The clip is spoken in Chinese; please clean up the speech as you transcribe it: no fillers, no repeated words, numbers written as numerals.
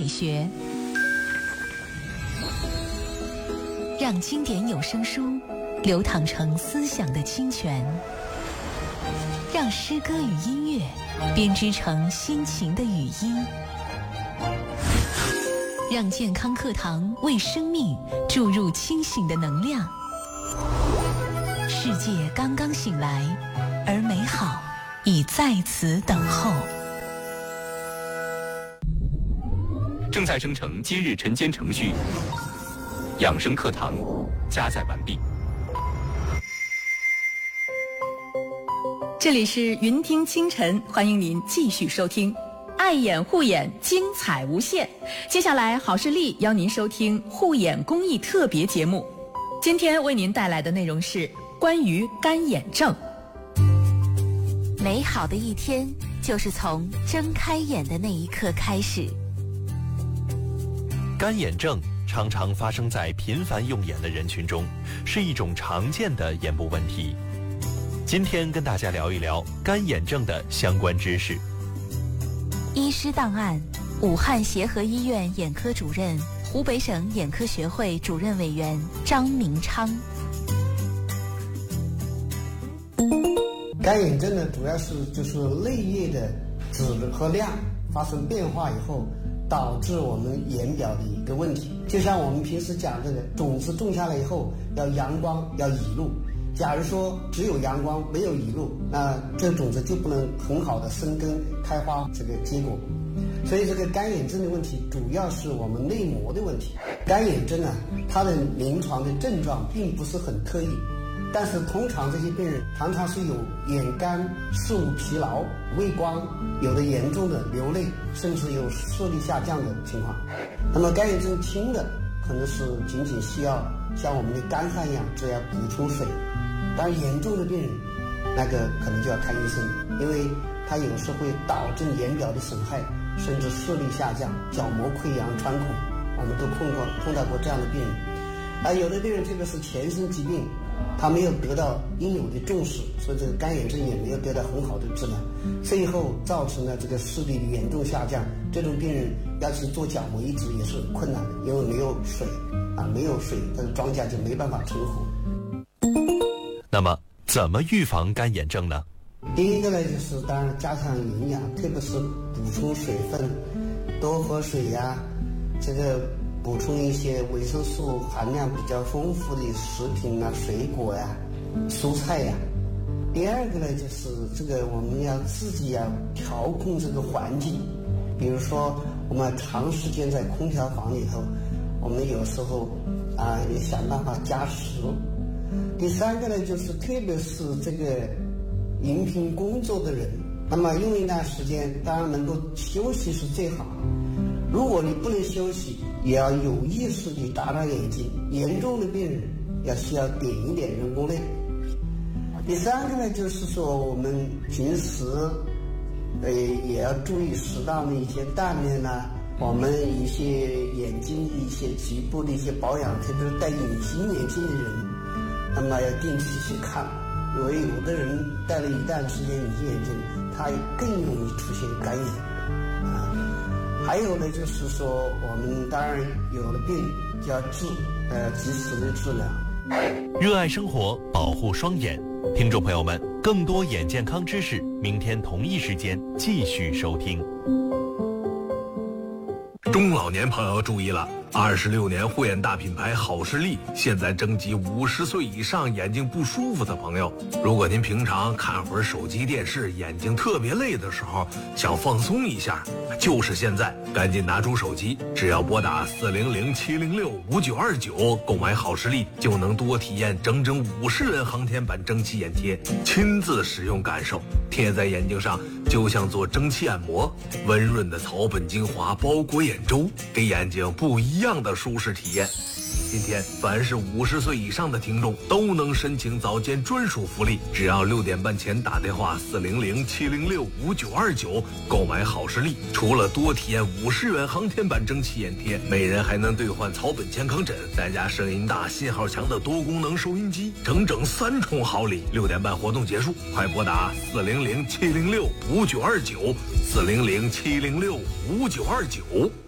美学，让经典有声书流淌成思想的清泉，让诗歌与音乐编织成心情的语音，让健康课堂为生命注入清醒的能量。世界刚刚醒来，而美好已在此等候。 正在生成今日晨间程序，养生课堂加载完毕。 这里是云听清晨，欢迎您继续收听爱眼护眼，精彩无限。接下来好视力邀您收听护眼公益特别节目，今天为您带来的内容是关于干眼症。 美好的一天就是从睁开眼的那一刻开始。 干眼症常常发生在频繁用眼的人群中，是一种常见的眼部问题。今天跟大家聊一聊干眼症的相关知识。 医师档案：武汉协和医院眼科主任、湖北省眼科学会主任委员张明昌。 干眼症呢，主要是就是泪液的质和量发生变化以后，导致我们眼表的一个问题。就像我们平时讲这个种子种下来以后，要阳光，要雨露。假如说只有阳光没有雨露，那这种子就不能很好的生根开花这个结果。所以这个干眼症的问题主要是我们内膜的问题。干眼症啊，它的临床的症状并不是很特异，但是通常这些病人常常是有眼干、视物疲劳、畏光，有的严重的流泪，甚至有视力下降的情况。那么干眼症轻的可能是仅仅需要像我们的干旱一样，只要补充水。但严重的病人，那个可能就要看医生，因为它有时会导致眼表的损害，甚至视力下降、角膜溃疡、穿孔，我们都碰到过这样的病人。而有的病人，特别是全身疾病，他没有得到应有的重视，所以这个干眼症也没有得到很好的治疗，最后造成了这个视力严重下降。这种病人要去做角膜移植也是很困难的，因为没有水没有水，这个庄稼就没办法成活。 那么怎么预防干眼症呢？ 第一个呢，就是当然加强营养，特别是补充水分，多喝水呀，这个补充一些维生素含量比较丰富的食品啊、水果呀、蔬菜呀。第二个呢，就是这个我们要自己要调控这个环境，比如说我们长时间在空调房里头，我们有时候也想办法加湿。第三个呢，就是特别是这个荧屏工作的人，那么用一段时间，当然能够休息是最好。如果你不能休息，也要有意识地打打眼睛。严重的病人需要点一点人工泪。第三个呢，就是说我们平时也要注意适当的一些锻炼啊，我们一些眼睛一些局部的一些保养，特别是戴隐形眼镜的人，那么要定期去看。因为有的人戴了一段时间隐形眼镜，他更容易出现干眼还有呢，就是说我们当然有了病就要治，及时的治疗。 热爱生活，保护双眼。听众朋友们，更多眼健康知识，明天同一时间继续收听。 中老年朋友注意了，26年护眼大品牌好视力现在征集50岁以上眼睛不舒服的朋友。如果您平常看会儿手机电视，眼睛特别累的时候，想放松一下，就是现在，赶紧拿出手机，只要拨打400-706-5929购买好视力，就能多体验整整50元航天版蒸汽眼贴，亲自使用感受，贴在眼睛上就像做蒸汽按摩，温润的草本精华包裹眼周，给眼睛不一样的舒适体验。今天凡是50岁以上的听众都能申请早间专属福利，只要6点半前打电话400-706-5929购买好视力，除了多体验50元航天版蒸汽眼贴，每人还能兑换草本健康枕，再加声音大信号强的多功能收音机，整整3重好礼。6点半活动结束，快拨打400-706-5929 400-706-5929。